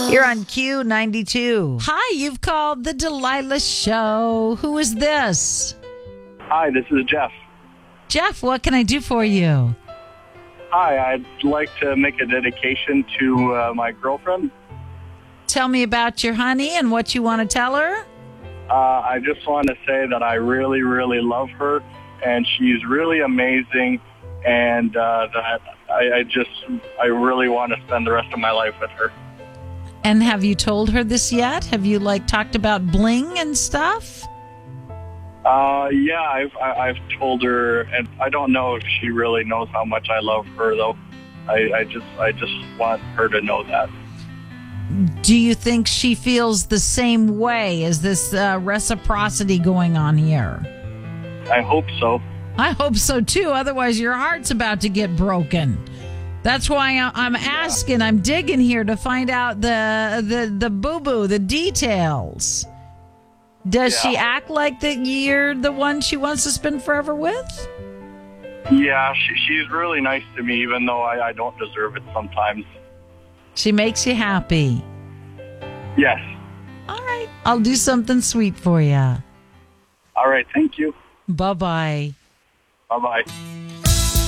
You're on Q92. Hi, you've called the Delilah Show. Who is this? Hi, this is Jeff. Jeff, what can I do for you? Hi, I'd like to make a dedication to my girlfriend. Tell me about your honey and what you want to tell her. I just want to say that I really, really love her, and she's really amazing, and that I really want to spend the rest of my life with her. And have you told her this yet? Have you talked about bling and stuff? Yeah, I've told her, and I don't know if she really knows how much I love her, though. I just want her to know that. Do you think she feels the same way? Is this reciprocity going on here? I hope so. I hope so too. Otherwise, your heart's about to get broken. That's why I'm asking. I'm digging here to find out the boo-boo, the details. Does she act like that you're the one she wants to spend forever with? Yeah, she's really nice to me, even though I don't deserve it sometimes. She makes you happy. Yes. All right. I'll do something sweet for you. All right. Thank you. Bye-bye. Bye-bye.